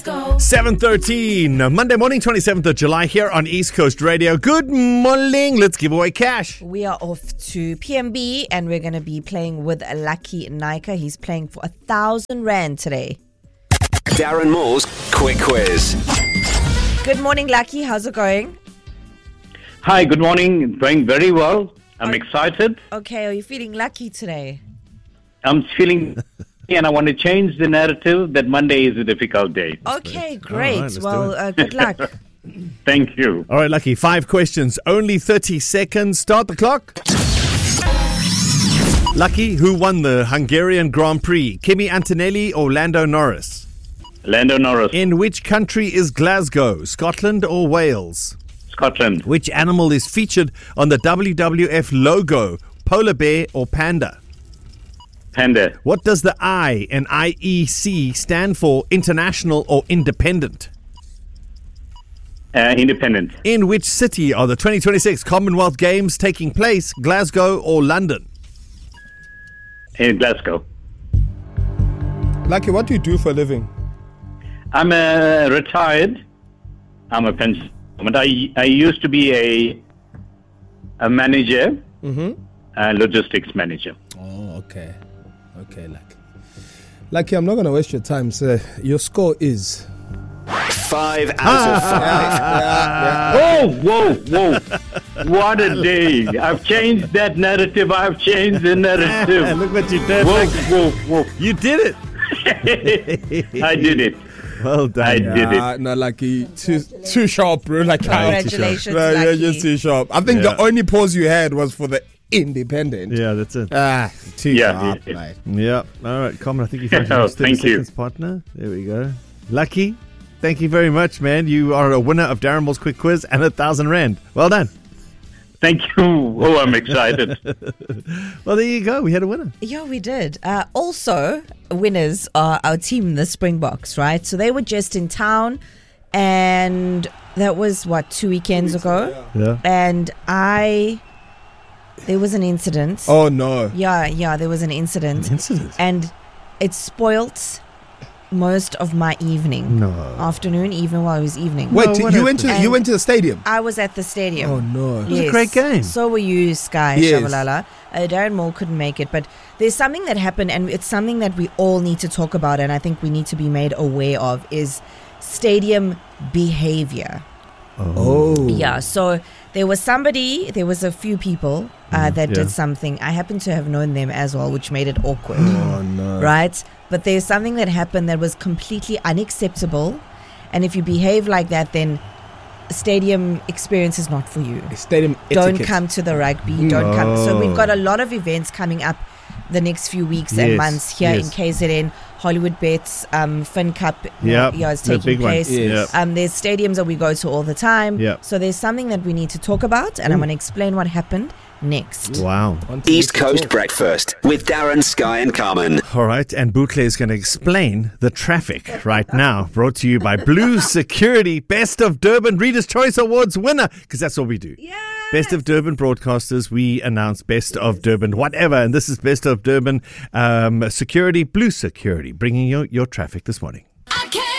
7:13, Monday morning, 27th of July here on East Coast Radio. Good morning. Let's give away cash. We are off to PMB and we're going to be playing with Lucky Naika. He's playing for 1,000 Rand today. Darren Moore's Quick Quiz. Good morning, Lucky. How's it going? Hi, good morning. It's going very well. I'm excited. Okay, are you feeling lucky today? I'm feeling and I want to change the narrative that Monday is a difficult day. Okay, great. All right, let's good luck. Thank you. All right, Lucky, 5 questions, only 30 seconds. Start the clock. Lucky, who won the Hungarian Grand Prix? Kimi Antonelli or Lando Norris? Lando Norris, In which country is Glasgow? Scotland or Wales? Scotland. Which animal is featured on the WWF logo? Polar bear or panda? Panda. What does the I in IEC stand for? International or independent? Independent. In which city are the 2026 Commonwealth Games taking place? Glasgow or London? In Glasgow. Lucky, what do you do for a living? I'm retired. I'm a pension. I used to be a manager, a logistics manager. Oh, okay. Okay, Lucky. Lucky, I'm not going to waste your time, sir. Your score is... 5 out of 5. Oh, whoa. What a day. I've changed that narrative. I've changed the narrative. Look what you did. Whoa. You did it. I did it. Well done. I did it. No, Lucky, too sharp, bro. Like, Congratulations, no, Lucky. you're just too sharp. I think the only pause you had was for the independent. Yeah, that's it. Too sharp, mate. Yeah. All right, Common, I think you found your Oh, most 30 thank you. seconds partner. There we go. Lucky, thank you very much, man. You are a winner of Darren Moore's Quick Quiz and 1,000 Rand. Well done. Thank you. Oh, I'm excited. Well, there you go. We had a winner. Yeah, we did. Also, winners are our team, the Springboks, right? So they were just in town, and that was, 2 weekends ago? Yeah. And there was an incident. Oh, no. Yeah, there was an incident. And it spoilt most of my evening. Afternoon, even while it was evening. Wait, what you went to the stadium? I was at the stadium. Oh, no. It was a great game. So were you, Sky, Yes. Shabalala. Darren Moore couldn't make it, but there's something that happened, and it's something that we all need to talk about, and I think we need to be made aware of, is stadium behavior. Oh. Yeah, so there was a few people that did something. I happen to have known them as well, which made it awkward. Oh, no. Right? But there's something that happened that was completely unacceptable. And if you behave like that, then stadium experience is not for you. Stadium Don't etiquette. come to the rugby. Don't come. So we've got a lot of events coming up the next few weeks and months here in KZN. Hollywood Bets, Fin Cup, it's the taking big one. place. Yes. There's stadiums that we go to all the time. Yep. So there's something that we need to talk about, and I'm going to explain what happened next. Wow. East Coast Breakfast with Darren, Sky and Carmen. All right, and Boutle is going to explain the traffic right now. Brought to you by Blue Security, Best of Durban Reader's Choice Awards winner, because that's what we do. Yeah. Best of Durban broadcasters, we announce Best of Durban, whatever. And this is Best of Durban Security, Blue Security, bringing you your traffic this morning. I can't